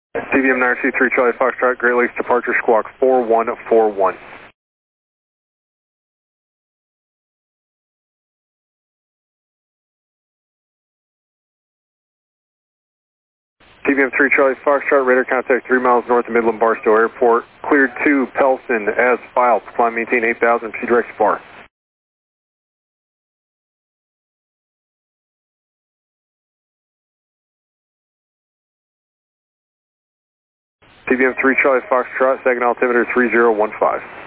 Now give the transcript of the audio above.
TBM 923 Charlie Foxtrot, Great Lakes departure squawk 4141. TBM 3 Charlie Foxtrot, radar contact 3 miles north of Midland Barstow Airport. Cleared to Pelson as filed. Climb maintain 8000, proceed direct to bar. TBM 3 Charlie Foxtrot, second altimeter 3015.